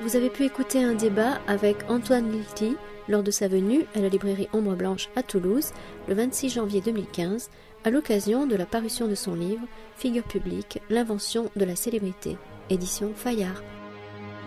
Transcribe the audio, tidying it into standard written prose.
Vous avez pu écouter un débat avec Antoine Lilti lors de sa venue à la librairie Ombre Blanche à Toulouse le 26 janvier 2015 à l'occasion de la parution de son livre Figure publique, l'invention de la célébrité, édition Fayard.